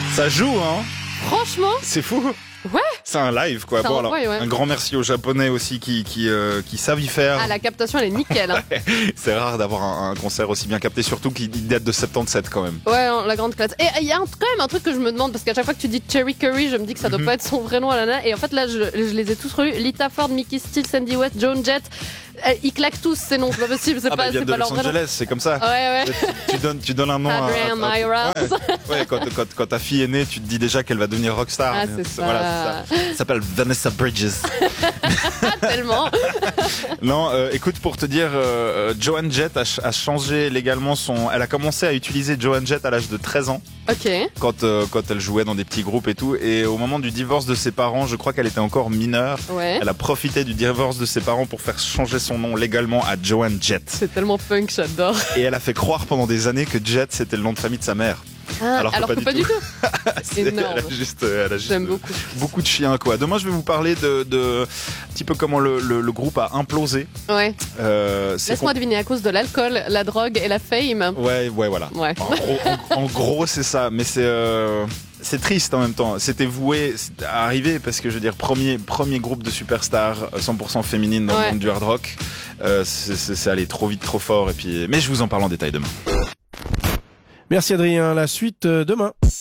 Ça joue, hein. Franchement, C'est fou. ouais. C'est un live, quoi. Ça Bon, envoie, alors, ouais. un grand merci aux Japonais aussi qui savent y faire. Ah, la captation, elle est nickel. Hein. C'est rare d'avoir un concert aussi bien capté, surtout qu'il date de 77 quand même. Ouais, la grande classe. Et il y a quand même un truc que je me demande, parce qu'à chaque fois que tu dis Cherry Curry, je me dis que ça doit pas être son vrai nom à la nana. Et en fait, là, je les ai tous relus. Lita Ford, Mickey Steele, Sandy West, Joan Jett. Ils claquent tous ces noms, c'est pas possible. C'est Ah bah, pas, ils viennent c'est de pas Los leur vrai nom. Angeles, c'est comme ça. Ouais. Tu donnes un nom Adrian Myra. Ouais, quand ta fille est née, tu te dis déjà qu'elle va devenir rockstar. Ah, c'est ça. Voilà, c'est ça. Elle s'appelle Vanessa Bridges. Tellement. Non, écoute, pour te dire, Joan Jett a changé légalement elle a commencé à utiliser Joan Jett à l'âge de 13 ans. Ok. Quand elle jouait dans des petits groupes et tout. Et au moment du divorce de ses parents, je crois qu'elle était encore mineure. Ouais. Elle a profité du divorce de ses parents pour faire changer son nom légalement à Joan Jett. C'est tellement punk, j'adore. Et elle a fait croire pendant des années que Jett c'était le nom de famille de sa mère. Ah, alors que pas du tout. C'est énorme. Elle a juste J'aime beaucoup de chiens, quoi. Demain, je vais vous parler de un petit peu comment le groupe a implosé. Ouais. C'est Laisse-moi deviner, à cause de l'alcool, la drogue et la fame. Ouais, voilà. Ouais. En gros, c'est ça. Mais c'est triste en même temps. C'était voué à arriver parce que je veux dire, premier groupe de superstars 100% féminine dans le monde du hard rock. C'est allé trop vite, trop fort. Mais je vous en parle en détail demain. Merci Adrien, la suite demain.